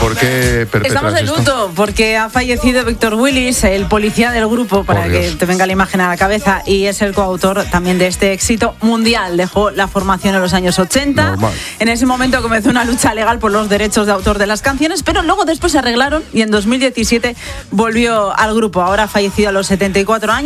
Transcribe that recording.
¿Por qué perpetras Estamos de luto esto? porque ha fallecido Víctor Willis, el policía del grupo, para que te venga la imagen a la cabeza, y es el coautor también de este éxito mundial. Dejó la formación en los años 80. Normal. En ese momento comenzó una lucha legal por los derechos de autor de las canciones, pero luego después se arreglaron y en 2017 volvió al grupo. Ahora ha fallecido a los 74 años.